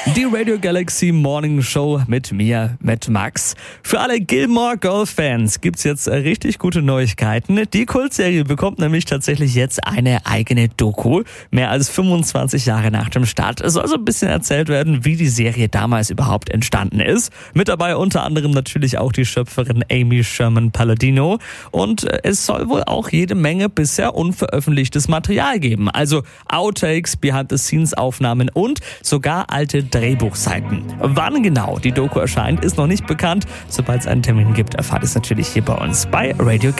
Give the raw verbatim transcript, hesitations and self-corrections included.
Die Radio Galaxy Morning Show mit mir, mit Max. Für alle Gilmore Girls Fans gibt's jetzt richtig gute Neuigkeiten. Die Kultserie bekommt nämlich tatsächlich jetzt eine eigene Doku. Mehr als fünfundzwanzig Jahre nach dem Start. Es soll so ein bisschen erzählt werden, wie die Serie damals überhaupt entstanden ist. Mit dabei unter anderem natürlich auch die Schöpferin Amy Sherman-Palladino. Und es soll wohl auch jede Menge bisher unveröffentlichtes Material geben. Also Outtakes, Behind-the-Scenes-Aufnahmen und sogar alte Drehbuchseiten. Wann genau die Doku erscheint, ist noch nicht bekannt. Sobald es einen Termin gibt, erfahrt es natürlich hier bei uns bei Radio